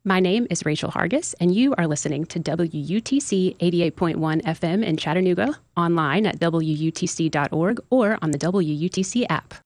My name is Rachel Hargis, and you are listening to WUTC 88.1 FM in Chattanooga, online at WUTC.org or on the WUTC app.